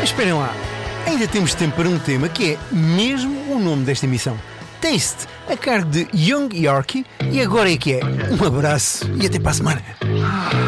Mas esperem lá, ainda temos tempo para um tema que é mesmo o nome desta emissão. Taste, a cargo de Young Yorkie, e agora é que é. Um abraço e até para a semana.